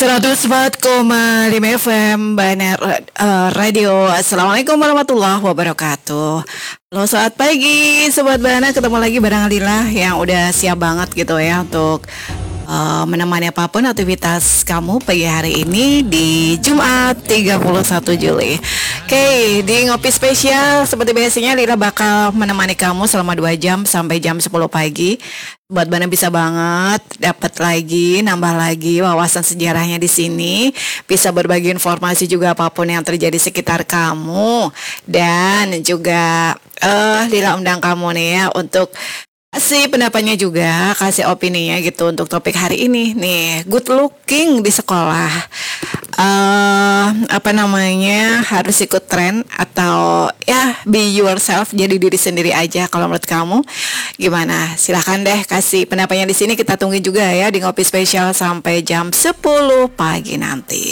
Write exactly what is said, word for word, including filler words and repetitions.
seratus empat koma lima F M Banar eh, Radio. Assalamualaikum warahmatullahi wabarakatuh. Halo, selamat pagi Sobat Bana. Ketemu lagi bareng Lila yang udah siap banget gitu ya untuk uh, menemani apapun aktivitas kamu pagi hari ini di Jumat tiga puluh satu Juli. Oke, okay, di Ngopi Spesial seperti biasanya Lila bakal menemani kamu selama dua jam sampai jam sepuluh pagi. Buat Bana bisa banget dapat lagi, nambah lagi wawasan sejarahnya di sini, bisa berbagi informasi juga apapun yang terjadi sekitar kamu, dan juga eh uh, Lila undang kamu nih ya untuk kasih pendapatnya juga, kasih opininya gitu untuk topik hari ini nih, good looking di sekolah. Uh, apa namanya, harus ikut tren atau ya be yourself, jadi diri sendiri aja. Kalau menurut kamu gimana? Silahkan deh kasih pendapatnya di sini. Kita tunggu juga ya di Ngopi Spesial sampai jam sepuluh pagi nanti.